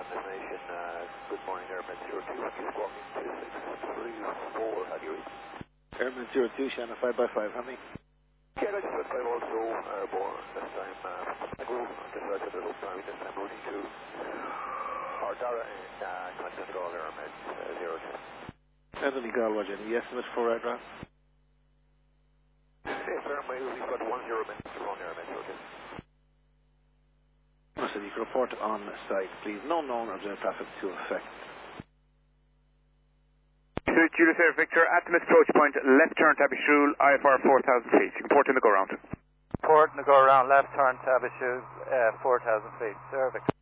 destination. Good morning, Airman 02, please walking 2634, how do you read? Airman 02, Shannon 5x5, how many? Yeah, I just went 5 also, airborne, this time, I go, just right to the loop now, this time routing to Ardara and Continental Airman 02. Anthony Galway, any estimate for aircraft? Yes, Airman, we've got 10 minutes to run Airman 02. So you can report on site, please. No known observed traffic to effect. Julius Air Victor, at the approach point, left turn Tabishul, IFR 4,000 feet. You can port in the go round. Port in the go round, left turn Tabishul, 4,000 feet. Sir Victor.